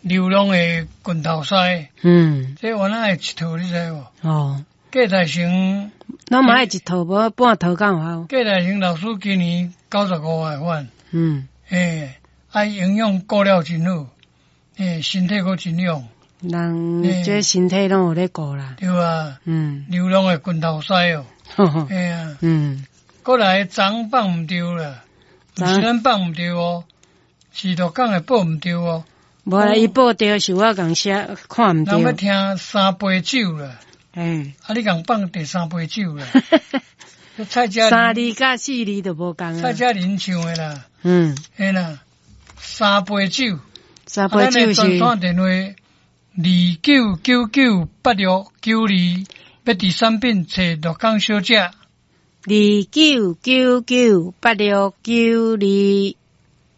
流浪的棍头狮，这原来一套你知无？哦，价台城， 咱嘛爱一套，无半套敢有效。 价台城老师今年95块款，营养顾了真好，身体阁真勇。 人这身体拢有咧顾啦。 对啊，流浪的棍头狮哦，啊，过来长放唔对啦，不是咱放唔对哦，是都讲的报唔对哦。 无啦，伊报对是我共写看唔对。 人要听三杯酒啦，你共放第三杯酒啦。蔡佳 3字甲4字都无共啊。 蔡佳玲唱的啦，嘿啦，三杯酒， 三杯酒是。 专线电话29998692，要第三品找陆港小姐。 29998692。